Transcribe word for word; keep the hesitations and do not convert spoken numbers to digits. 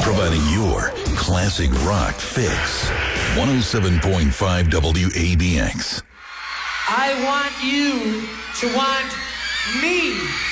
providing your classic rock fix. one oh seven point five W A B X. I want you to want me.